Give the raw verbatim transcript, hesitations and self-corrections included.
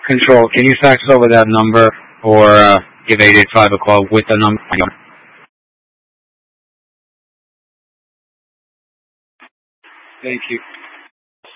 Control, can you fax over that number or uh, give eight eight five a call with the number? Thank you.